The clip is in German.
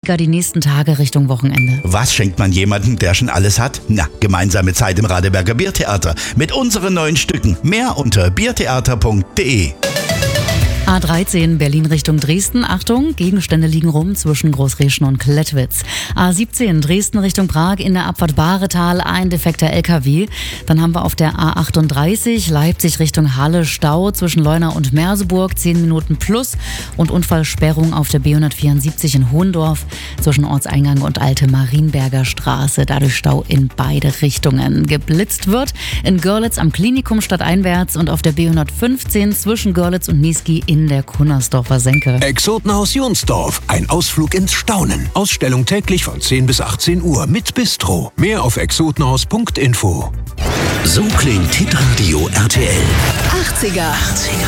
ruhiger die nächsten Tage Richtung Wochenende. Was schenkt man jemandem, der schon alles hat? Na, gemeinsame Zeit im Radeberger Biertheater. Mit unseren neuen Stücken. Mehr unter biertheater.de. A13 Berlin Richtung Dresden. Achtung, Gegenstände liegen rum zwischen Großreschen und Klettwitz. A17 Dresden Richtung Prag in der Abfahrt Bahretal ein defekter LKW. Dann haben wir auf der A38 Leipzig Richtung Halle Stau zwischen Leuna und Merseburg 10 Minuten plus und Unfallsperrung auf der B174 in Hohendorf zwischen Ortseingang und Alte Marienberger Straße. Dadurch Stau in beide Richtungen. Geblitzt wird in Görlitz am Klinikum stadteinwärts und auf der B115 zwischen Görlitz und Niesky in der Kunnersdorfer Senke. Exotenhaus Jonsdorf. Ein Ausflug ins Staunen. Ausstellung täglich von 10 bis 18 Uhr mit Bistro. Mehr auf exotenhaus.info. So klingt Hitradio RTL. 80er.